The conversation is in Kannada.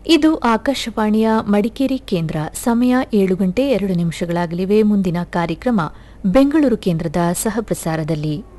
ಇದು ಆಕಾಶವಾಣಿಯ ಮಡಿಕೇರಿ ಕೇಂದ್ರ. ಸಮಯ 7 ಗಂಟೆ 2 ನಿಮಿಷಗಳಾಗಲಿವೆ. ಮುಂದಿನ ಕಾರ್ಯಕ್ರಮ ಬೆಂಗಳೂರು ಕೇಂದ್ರದ ಸಹಪ್ರಸಾರದಲ್ಲಿ.